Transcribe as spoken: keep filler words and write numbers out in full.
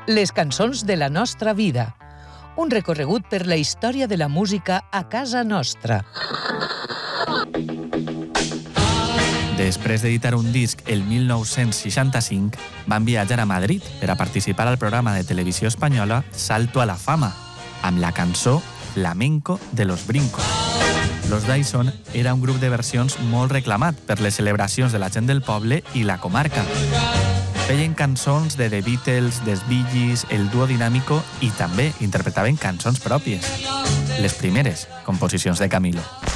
Les cançons de la nostra vida. Un recorregut per la història de la música a casa nostra. Després d'editar un disc el mil nou-cents seixanta-cinc, van viatjar a Madrid per a participar al programa de televisió espanyola Salto a la Fama, amb la cançó Flamenco de los Brincos. Los Dyson era un grup de versions molt reclamat per les celebracions de la gent del poble i la comarca. Feien cançons de The Beatles, The Bee Gees, el Dúo Dinámico i també interpretaven cançons pròpies. Les primeres composicions de Camilo.